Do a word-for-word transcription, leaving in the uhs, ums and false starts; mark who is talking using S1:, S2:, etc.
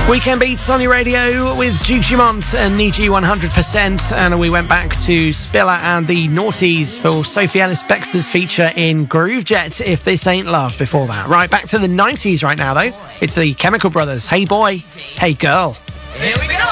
S1: Weekend Beats on your radio with Duke Dumont and Need You one hundred percent. And we went back to Spiller and the Naughties for Sophie Ellis-Bextor's feature in Groove Jet, If This Ain't Love, before that. Right, back to the nineties right now, though. It's the Chemical Brothers. Hey Boy, Hey Girl.
S2: Here we go!